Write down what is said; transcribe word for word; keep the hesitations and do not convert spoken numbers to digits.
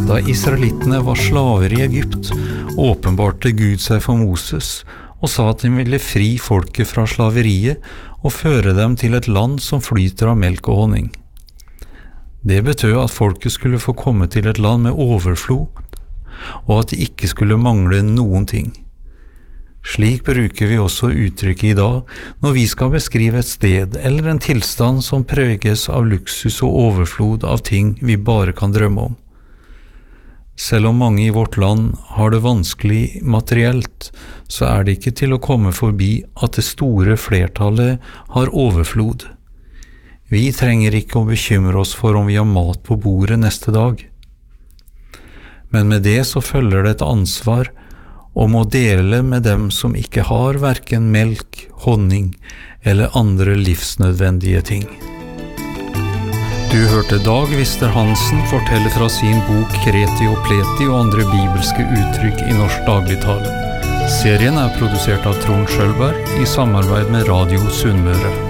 Da israelittene var slaver i Egypt, åpenbarte Gud seg for Moses og sa at han ville fri folket fra slaveriet og føre dem til et land som flyter av melk og honning. Det betød at folket skulle få komme til et land med overflod, og at de ikke skulle mangle noen ting. Slik bruker vi også uttrykket i dag når vi skal beskrive et sted eller en tilstand som preges av luksus og overflod av ting vi bare kan drømme om. Selv om mange i vårt land har det vanskelig materielt, så er det ikke til å komme forbi at det store flertallet har overflod. Vi trenger ikke å bekymre oss for om vi har mat på bordet neste dag. Men med det så følger det et ansvar om å dele med dem som ikke har hverken melk, honning eller andre livsnødvendige ting. Du hørte Dag Vister Hansen fortelle fra sin bok Kreti og Pleti og andre bibelske uttrykk i norsk dagligtale. Serien er produsert av Trond Schølberg i samarbeid med Radio Sunnmøre.